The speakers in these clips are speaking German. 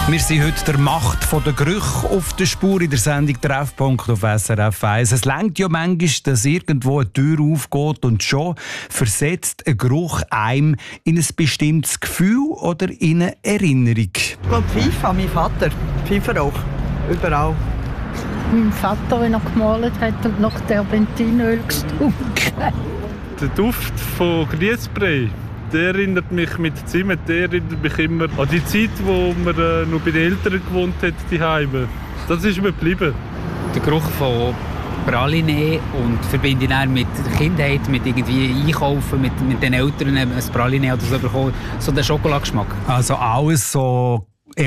Wir sind heute der Macht der Gerüche auf der Spur in der Sendung Treffpunkt auf SRF 1. Es reicht ja manchmal, dass irgendwo eine Tür aufgeht und schon versetzt ein Geruch einem in ein bestimmtes Gefühl oder in eine Erinnerung. Ich glaube, Pfeife, mein Vater. Pfeiferauch. Überall. Mein Vater, wenn er gemalt hat und nach Terpentinöl gestunken. Der Duft von Grießbrei, der erinnert mich mit Zimt, der erinnert mich immer an die Zeit, wo man noch bei den Eltern gewohnt hat, die Heime. Das ist mir geblieben. Der Geruch von Praline und verbinde ihn dann mit der Kindheit, mit irgendwie Einkaufen, mit den Eltern ein Praline oder so bekommen. So der Schokoladengeschmack. Also alles so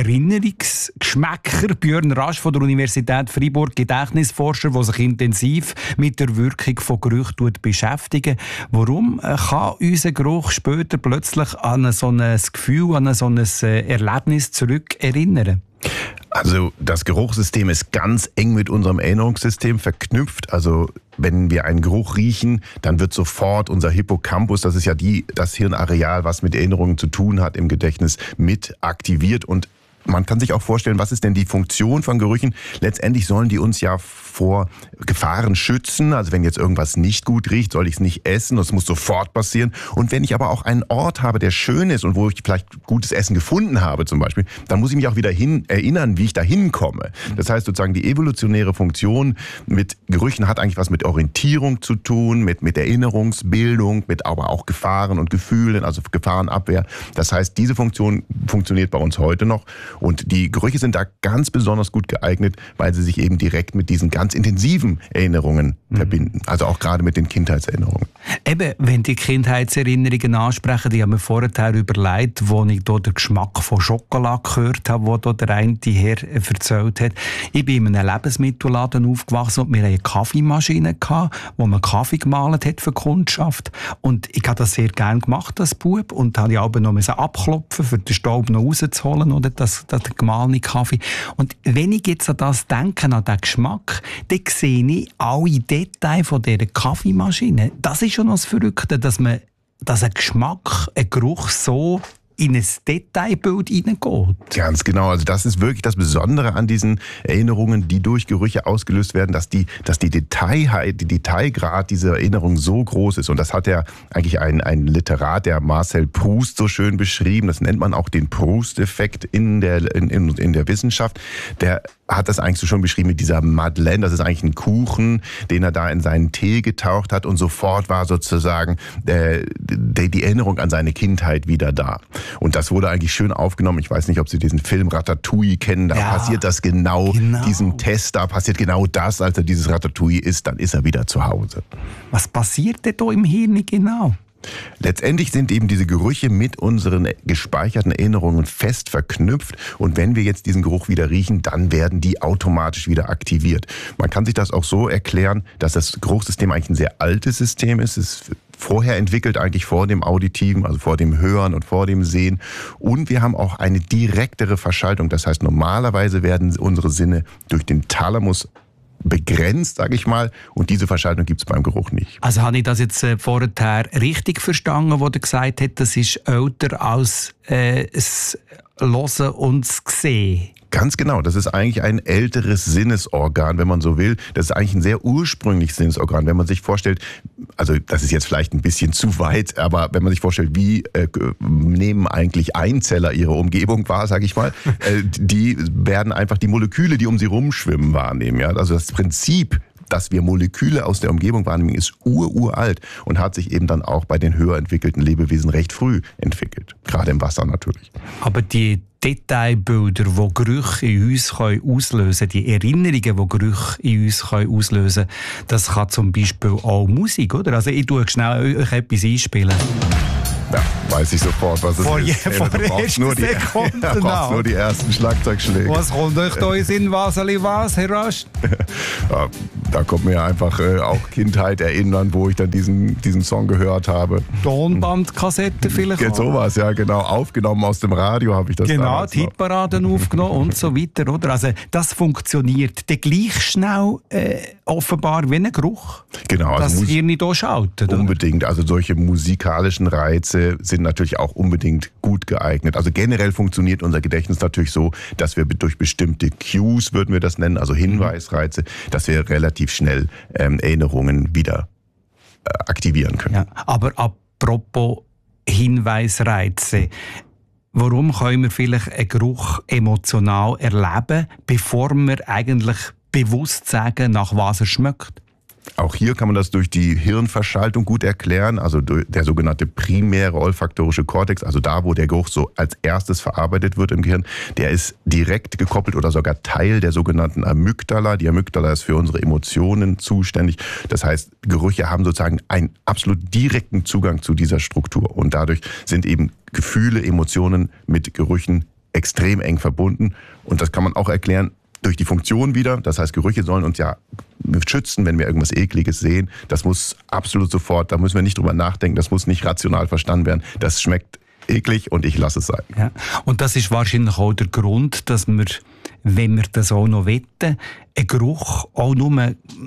Erinnerungsgeschmäcker. Björn Rasch von der Universität Freiburg, Gedächtnisforscher, der sich intensiv mit der Wirkung von Gerüchen beschäftigt. Warum kann unser Geruch später plötzlich an so ein Gefühl, an so ein Erlebnis zurück erinnern? Also das Geruchssystem ist ganz eng mit unserem Erinnerungssystem verknüpft. Also wenn wir einen Geruch riechen, dann wird sofort unser Hippocampus, das ist ja das Hirnareal, was mit Erinnerungen zu tun hat im Gedächtnis, mit aktiviert. Und man kann sich auch vorstellen, was ist denn die Funktion von Gerüchen? Letztendlich sollen die uns ja vor Gefahren schützen. Also wenn jetzt irgendwas nicht gut riecht, soll ich es nicht essen. Das muss sofort passieren. Und wenn ich aber auch einen Ort habe, der schön ist und wo ich vielleicht gutes Essen gefunden habe zum Beispiel, dann muss ich mich auch wieder erinnern, wie ich da hinkomme. Das heißt sozusagen, die evolutionäre Funktion mit Gerüchen hat eigentlich was mit Orientierung zu tun, mit Erinnerungsbildung, mit aber auch Gefahren und Gefühlen, also Gefahrenabwehr. Das heißt, diese Funktion funktioniert bei uns heute noch. Und die Gerüche sind da ganz besonders gut geeignet, weil sie sich eben direkt mit diesen ganz intensiven Erinnerungen verbinden. Also auch gerade mit den Kindheitserinnerungen. Eben, wenn die Kindheitserinnerungen ansprechen, die haben wir vorher überlegt, wo ich hier den Geschmack von Schokolade gehört habe, wo der eine Herr erzählt hat. Ich bin in einem Lebensmittelladen aufgewachsen und wir hatten eine Kaffeemaschine, wo man Kaffee gemahlen hat für Kundschaft. Und ich habe das sehr gerne gemacht als Bub und habe aber noch abklopfen, für den Staub noch rauszuholen oder das gemahlene Kaffee. Und wenn ich jetzt an das denke, an den Geschmack, dann sehe ich alle Details von dieser Kaffeemaschine. Das ist schon das Verrückte, dass ein Geschmack, ein Geruch so in ein Detailbild hineingeht. Ganz genau. Also das ist wirklich das Besondere an diesen Erinnerungen, die durch Gerüche ausgelöst werden, dass die Detailgrad dieser Erinnerung so groß ist. Und das hat ja eigentlich ein Literat, der Marcel Proust, so schön beschrieben. Das nennt man auch den Proust-Effekt in der Wissenschaft. Der hat das eigentlich so schon beschrieben mit dieser Madeleine. Das ist eigentlich ein Kuchen, den er da in seinen Tee getaucht hat. Und sofort war sozusagen die Erinnerung an seine Kindheit wieder da. Und das wurde eigentlich schön aufgenommen. Ich weiß nicht, ob Sie diesen Film Ratatouille kennen. Da passiert das genau. Diesem Test, da passiert genau das. Als er dieses Ratatouille isst, dann ist er wieder zu Hause. Was passiert denn da im Hirn genau? Letztendlich sind eben diese Gerüche mit unseren gespeicherten Erinnerungen fest verknüpft. Und wenn wir jetzt diesen Geruch wieder riechen, dann werden die automatisch wieder aktiviert. Man kann sich das auch so erklären, dass das Geruchssystem eigentlich ein sehr altes System ist. Es ist vorher entwickelt, eigentlich vor dem Auditiven, also vor dem Hören und vor dem Sehen. Und wir haben auch eine direktere Verschaltung. Das heißt, normalerweise werden unsere Sinne durch den Thalamus begrenzt, sage ich mal. Und diese Verschaltung gibt es beim Geruch nicht. Also habe ich das jetzt vorher richtig verstanden, wo du gesagt hast, das ist älter als das Hören und das Sehen? Ganz genau, das ist eigentlich ein älteres Sinnesorgan, wenn man so will. Das ist eigentlich ein sehr ursprüngliches Sinnesorgan. Wenn man sich vorstellt, also das ist jetzt vielleicht ein bisschen zu weit, aber wenn man sich vorstellt, wie nehmen eigentlich Einzeller ihre Umgebung wahr, sage ich mal, die werden einfach die Moleküle, die um sie rumschwimmen, wahrnehmen. Ja? Also das Prinzip, dass wir Moleküle aus der Umgebung wahrnehmen, ist uralt und hat sich eben dann auch bei den höher entwickelten Lebewesen recht früh entwickelt. Gerade im Wasser natürlich. Aber die Detailbilder, die Gerüche in uns auslösen können, die Erinnerungen, die Gerüche in uns auslösen können, das kann zum Beispiel auch Musik, oder? Also ich tue schnell euch etwas einspielen. Ja, weiß ich sofort, was es ist. Du brauchst nur die ersten Schlagzeugschläge. Was kommt euch da in Sinn, was, Herr Rasch? Ja, Da kommt mir einfach auch Kindheit erinnern, wo ich dann diesen Song gehört habe. Tonbandkassette vielleicht auch. Sowas, ja genau. Aufgenommen aus dem Radio habe ich das genau, die Hitparaden aufgenommen und so weiter. Oder? Also das funktioniert dann gleich schnell offenbar wie ein Geruch. Genau. Also das Hirn nicht schaltet. Unbedingt. Also solche musikalischen Reize sind natürlich auch unbedingt gut geeignet. Also generell funktioniert unser Gedächtnis natürlich so, dass wir durch bestimmte Cues, würden wir das nennen, also Hinweisreize, dass wir relativ schnell Erinnerungen wieder aktivieren können. Ja, aber apropos Hinweisreize, warum können wir vielleicht einen Geruch emotional erleben, bevor wir eigentlich bewusst sagen, nach was er schmeckt? Auch hier kann man das durch die Hirnverschaltung gut erklären, also der sogenannte primäre olfaktorische Kortex, also da, wo der Geruch so als erstes verarbeitet wird im Gehirn, der ist direkt gekoppelt oder sogar Teil der sogenannten Amygdala. Die Amygdala ist für unsere Emotionen zuständig. Das heißt, Gerüche haben sozusagen einen absolut direkten Zugang zu dieser Struktur und dadurch sind eben Gefühle, Emotionen mit Gerüchen extrem eng verbunden und das kann man auch erklären durch die Funktion wieder. Das heißt, Gerüche sollen uns ja schützen, wenn wir irgendwas Ekliges sehen. Das muss absolut sofort, da müssen wir nicht drüber nachdenken, das muss nicht rational verstanden werden. Das schmeckt eklig und ich lasse es sein. Ja. Und das ist wahrscheinlich auch der Grund, dass wir, wenn wir das auch noch wollen, einen Geruch auch nur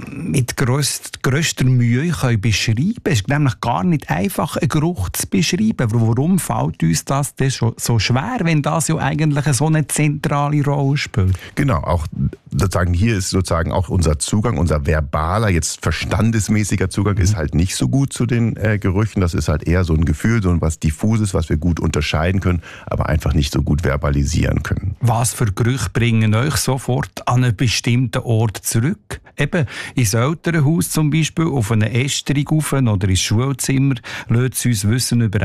mit grösster Mühe beschreiben können. Es ist nämlich gar nicht einfach, einen Geruch zu beschreiben. Aber warum fällt uns das so schwer, wenn das ja eigentlich so eine zentrale Rolle spielt? Genau, auch sozusagen hier ist sozusagen auch unser Zugang, unser verbaler, jetzt verstandesmäßiger Zugang ist halt nicht so gut zu den Gerüchen. Das ist halt eher so ein Gefühl, so was Diffuses, was wir gut unterscheiden können, aber einfach nicht so gut verbalisieren können. Was für Gerüche bringen euch sofort an einen bestimmten Ort zurück? Eben ins Elternhaus zum Beispiel, auf eine Ästerung rauf oder ins Schulzimmer. Lasst uns wissen über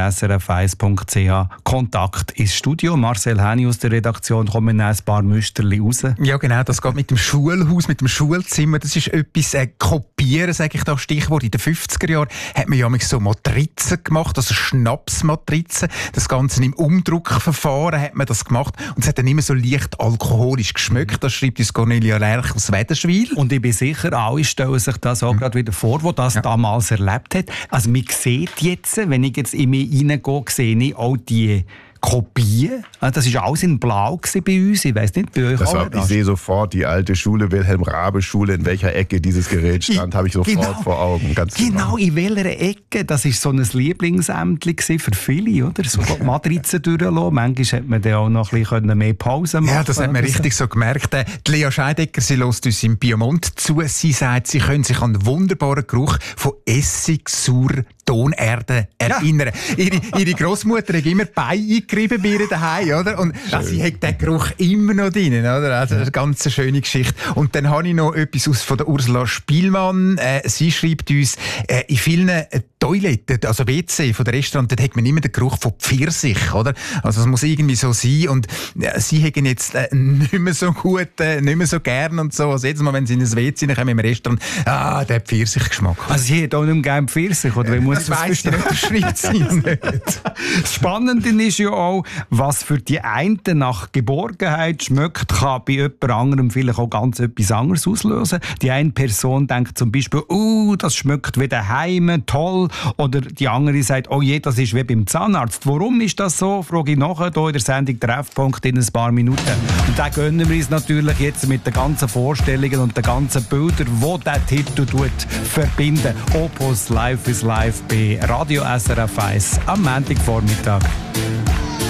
srf1.ch. Kontakt ins Studio. Marcel Häni aus der Redaktion, kommen ein paar Müsterli raus. Ja genau, das geht mit dem Schulhaus, mit dem Schulzimmer. Das ist etwas kopieren, sage ich da Stichwort. In den 50er Jahren hat man ja so Matrizen gemacht, also Schnapsmatrizen. Das Ganze im Umdruckverfahren hat man das gemacht und es hat dann immer so leicht alkoholisch geschmeckt. Das schreibt uns Cornelia Lerch aus Wädenswil. Und ich bin sicher, alle stellen sich das auch gerade wieder vor, wo das damals erlebt hat. Also man sieht jetzt, wenn ich jetzt in mich reingehe, sehe ich auch die Kopien. Das war alles in Blau bei uns. Ich weiss nicht, bei euch auch. Ich sehe sofort die alte Schule, Wilhelm-Raabe-Schule, in welcher Ecke dieses Gerät stand, habe ich sofort vor Augen. Ganz genau, in welcher Ecke. Das war so ein Lieblingsämtchen für viele, oder? So Matrizen durchlassen. Manchmal hat man dann auch noch ein bisschen mehr Pause machen. Ja, das hat man richtig so gemerkt. Die Lea Scheidegger, sie hört uns im Piemont zu. Sie sagt, sie können sich an den wunderbaren Geruch von Essig, saurer Tonerde erinnern. Ja. Ihre Großmutter hat immer Beine eingerieben bei ihr daheim, oder? Und sie hat den Geruch immer noch drin, oder? Also eine ganz schöne Geschichte. Und dann habe ich noch etwas von der Ursula Spielmann. Sie schreibt uns, in vielen Toiletten, also WC von der Restaurant, dort hat man immer den Geruch von Pfirsich, oder? Also es muss irgendwie so sein. Und sie haben jetzt nicht mehr so gut, nicht mehr so gern und so. Also jedes Mal, wenn sie in ein WC kommen im Restaurant, der Pfirsichgeschmack. Also sie hat auch nicht mehr gerne Pfirsich, oder? Das weiss ich nicht, das schreibt sie nicht. Das Spannende ist ja auch, was für die einen nach Geborgenheit schmeckt, kann bei jemand anderem vielleicht auch ganz etwas anderes auslösen. Die eine Person denkt zum Beispiel, das schmeckt wie daheim, toll. Oder die andere sagt, oh je, das ist wie beim Zahnarzt. Warum ist das so? Frage ich nachher hier in der Sendung Treffpunkt in ein paar Minuten. Und da gönnen wir uns natürlich jetzt mit den ganzen Vorstellungen und den ganzen Bildern, die der Titel verbinden. Opus Life is Life bei Radio SRF 1 am Montagvormittag.